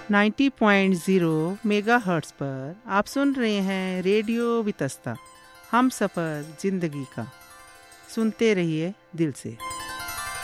90.0 megahertz पर आप सुन रहे हैं रेडियो वितस्ता, हम सफ़र ज़िंदगी का। सुनते रहिए दिल से।